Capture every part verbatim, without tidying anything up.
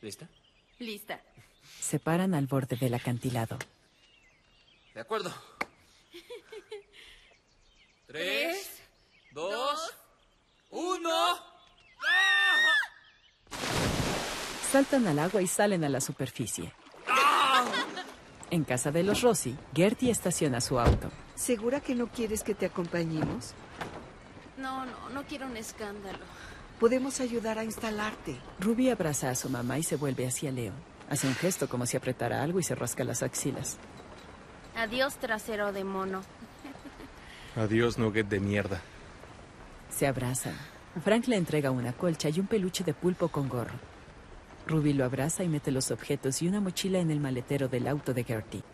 ¿Lista? Lista. Se paran al borde del acantilado. De acuerdo. Tres, Tres, dos, uno. Saltan al agua y salen a la superficie. En casa de los Rossi, Gertie estaciona su auto. ¿Segura que no quieres que te acompañemos? No, no, no quiero un escándalo. Podemos ayudar a instalarte. Ruby abraza a su mamá y se vuelve hacia Leo. Hace un gesto como si apretara algo y se rasca las axilas. Adiós, trasero de mono. Adiós, nugget de mierda. Se abrazan. Frank le entrega una colcha y un peluche de pulpo con gorro. Ruby lo abraza y mete los objetos y una mochila en el maletero del auto de Gertie.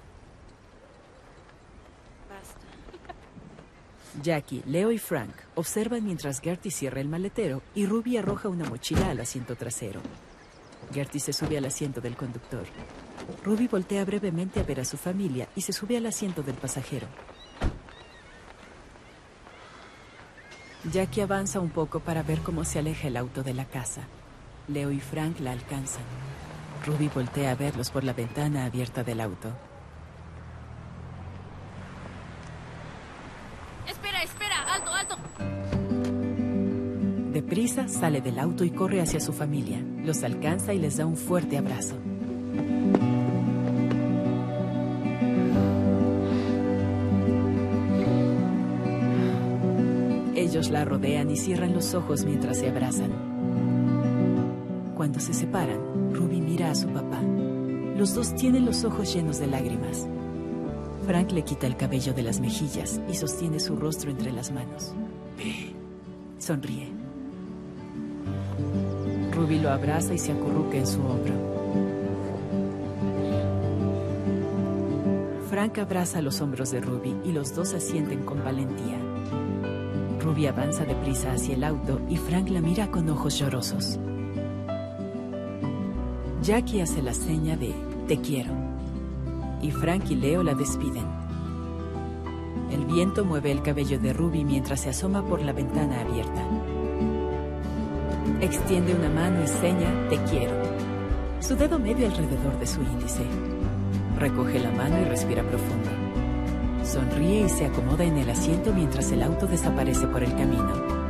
Basta. Jackie, Leo y Frank observan mientras Gertie cierra el maletero y Ruby arroja una mochila al asiento trasero. Gertie se sube al asiento del conductor. Ruby voltea brevemente a ver a su familia y se sube al asiento del pasajero. Jackie avanza un poco para ver cómo se aleja el auto de la casa. Leo y Frank la alcanzan. Ruby voltea a verlos por la ventana abierta del auto. Espera, espera, alto, alto. Deprisa sale del auto y corre hacia su familia. Los alcanza y les da un fuerte abrazo. Ellos la rodean y cierran los ojos mientras se abrazan. Cuando se separan, Ruby mira a su papá. Los dos tienen los ojos llenos de lágrimas. Frank le quita el cabello de las mejillas y sostiene su rostro entre las manos. Ve. Sonríe. Ruby lo abraza y se acurruca en su hombro. Frank abraza los hombros de Ruby y los dos asienten con valentía. Ruby avanza deprisa hacia el auto y Frank la mira con ojos llorosos. Jackie hace la seña de "te quiero" y Frank y Leo la despiden. El viento mueve el cabello de Ruby mientras se asoma por la ventana abierta. Extiende una mano y seña "te quiero", su dedo medio alrededor de su índice. Recoge la mano y respira profundo. Sonríe y se acomoda en el asiento mientras el auto desaparece por el camino.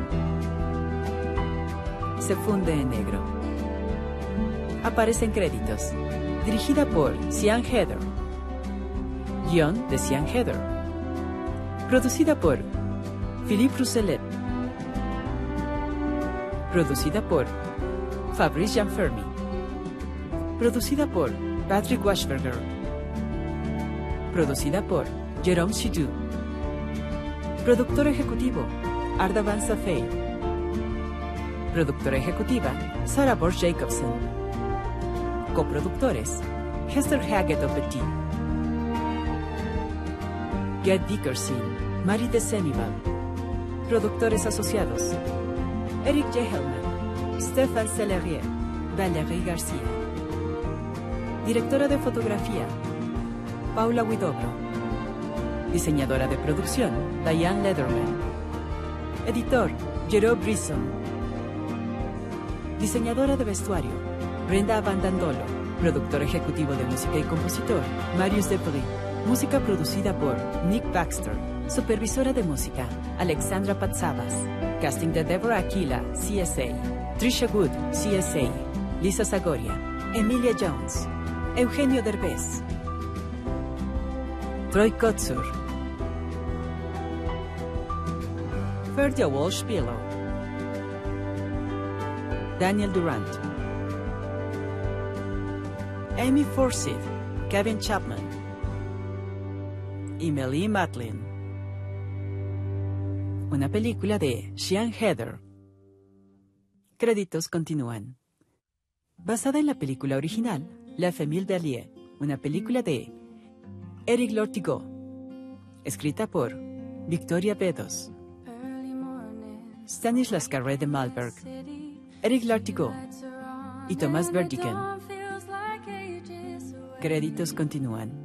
Se funde en negro. Aparecen créditos. Dirigida por Sian Heder. Guión de Sian Heder. Producida por Philippe Rousselet. Producida por Fabrice Gianfermi. Producida por Patrick Washberger. Producida por Jérôme Sidou. Productor ejecutivo Arda Van Safey. Productora ejecutiva Sarah Borch Jacobson. Coproductores Hester Haggett O'Petit. Gerd Dickerson, Marie de Senival. Productores asociados Eric Jehelman, Stéphane Sellerier, Valérie García. Directora de fotografía Paula Huidobro. Diseñadora de producción Diane Lederman. Editor Jérôme Brisson. Diseñadora de vestuario Brenda Abandandolo. Productor ejecutivo de música y compositor Marius Depri. Música producida por Nick Baxter. Supervisora de música Alexandra Patsavas. Casting de Deborah Aquila, C S A. Trisha Wood, C S A. Lisa Zagoria. Emilia Jones. Eugenio Derbez. Troy Kotsur. Ferdia Walsh-Pillow. Daniel Durant. Amy Forsyth, Kevin Chapman y Melanie Matlin. Una película de Sian Heder. Créditos continúan. Basada en la película original La Famille Dallier, una película de Eric Lortigot. Escrita por Victoria Bedos. Stanislas Carré de Malberg, Eric Lortigot y Thomas Verdiken. Créditos continúan.